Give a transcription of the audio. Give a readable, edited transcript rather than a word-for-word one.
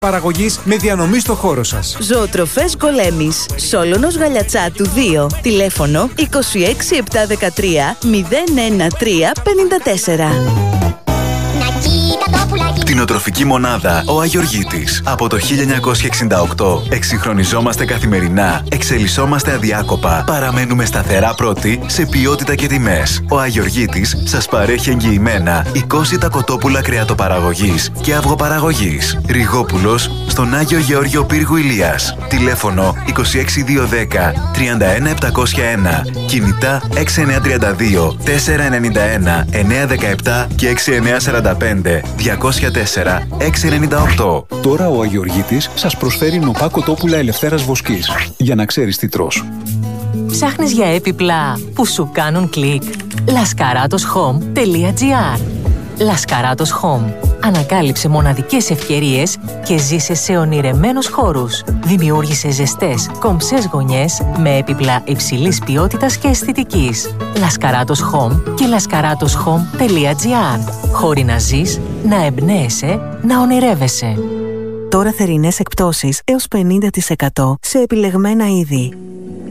παραγωγής με διανομή στο χώρο σας. Ζωοτροφές Γκολέμης, Σόλωνος Γαλιατσάτου 2, τηλέφωνο 26 713 013 54. Κτηνοτροφική μονάδα Ο Αγιοργίτης. Από το 1968 εξυγχρονιζόμαστε καθημερινά, εξελισσόμαστε αδιάκοπα, παραμένουμε σταθερά πρώτοι σε ποιότητα και τιμές. Ο Αγιοργίτης σας παρέχει εγγυημένα 20 κοτόπουλα κρεατοπαραγωγής και αυγοπαραγωγής. Ριγόπουλος στον Άγιο Γεώργιο Πύργου Ηλίας. Τηλέφωνο 26210 31701. Κινητά 6932 491 917 και 6945 204 698. Τώρα ο Αγιοργίτης σας προσφέρει νοπά κοτόπουλα ελευθέρας βοσκής. Για να ξέρεις τι τρως. Ψάχνεις για έπιπλα που σου κάνουν κλικ? laskaratos.home.gr. Laskaratos Home. Ανακάλυψε μοναδικές ευκαιρίες και ζήσε σε ονειρεμένους χώρους. Δημιούργησε ζεστές, κομψές γωνιές με έπιπλα υψηλής ποιότητας και αισθητικής. Laskaratos Home και laskaratos.home.gr. Χώροι να ζεις, να εμπνέεσαι, να ονειρεύεσαι. Τώρα θερινές εκπτώσεις έως 50% σε επιλεγμένα είδη.